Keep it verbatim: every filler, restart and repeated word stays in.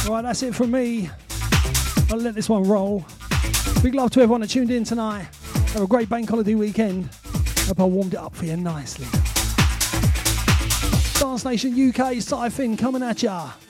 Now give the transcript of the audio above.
Right, that's it from me. I'll let this one roll. Big love to everyone that tuned in tonight. Have a great bank holiday weekend. Hope I warmed it up for you nicely. Dance Nation U K, Cyphin coming at ya.